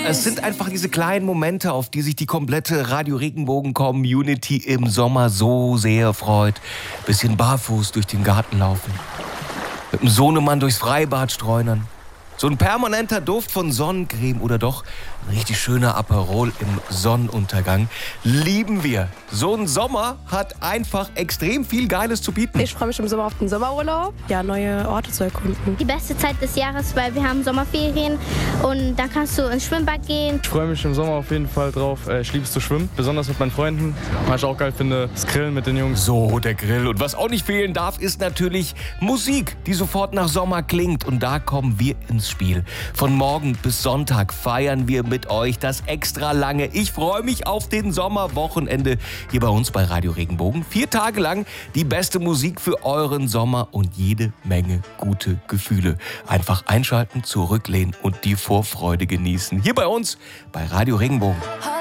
Es sind einfach diese kleinen Momente, auf die sich die komplette Radio Regenbogen-Community im Sommer so sehr freut. Bisschen barfuß durch den Garten laufen, mit dem Sohnemann durchs Freibad streunern. So ein permanenter Duft von Sonnencreme oder doch ein richtig schöner Aperol im Sonnenuntergang. Lieben wir. So ein Sommer hat einfach extrem viel Geiles zu bieten. Ich freue mich im Sommer auf den Sommerurlaub, ja, neue Orte zu erkunden. Die beste Zeit des Jahres, weil wir haben Sommerferien und dann kannst du ins Schwimmbad gehen. Ich freue mich im Sommer auf jeden Fall drauf. Ich liebe es zu schwimmen, besonders mit meinen Freunden. Was ich auch geil finde, das Grillen mit den Jungs. So, der Grill. Und was auch nicht fehlen darf, ist natürlich Musik, die sofort nach Sommer klingt. Und da kommen wir ins Spiel. Von morgen bis Sonntag feiern wir mit euch das extra lange. Ich freue mich auf den Sommerwochenende hier bei uns bei Radio Regenbogen. 4 Tage lang die beste Musik für euren Sommer und jede Menge gute Gefühle. Einfach einschalten, zurücklehnen und die Vorfreude genießen. Hier bei uns bei Radio Regenbogen.